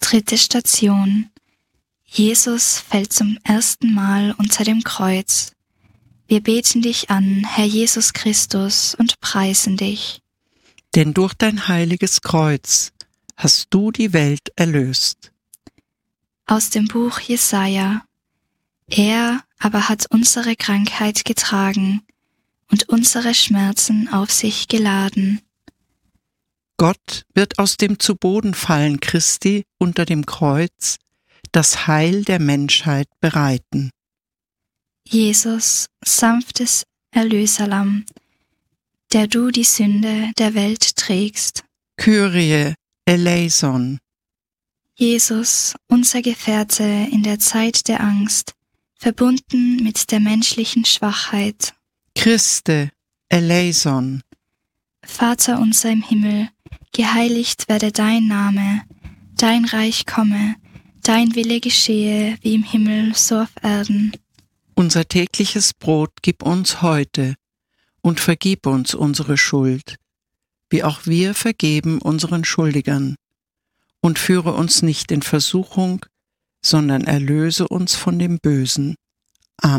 Dritte Station. Jesus fällt zum ersten Mal unter dem Kreuz. Wir beten dich an, Herr Jesus Christus, und preisen dich. Denn durch dein heiliges Kreuz hast du die Welt erlöst. Aus dem Buch Jesaja. Er aber hat unsere Krankheit getragen und unsere Schmerzen auf sich geladen. Gott wird aus dem Zu-Boden-Fallen Christi unter dem Kreuz das Heil der Menschheit bereiten. Jesus, sanftes Erlöserlamm, der du die Sünde der Welt trägst. Kyrie eleison. Jesus, unser Gefährte in der Zeit der Angst, verbunden mit der menschlichen Schwachheit. Christe eleison. Vater unser im Himmel, geheiligt werde dein Name, dein Reich komme, dein Wille geschehe wie im Himmel so auf Erden. Unser tägliches Brot gib uns heute und vergib uns unsere Schuld, wie auch wir vergeben unseren Schuldigern. Und führe uns nicht in Versuchung, sondern erlöse uns von dem Bösen.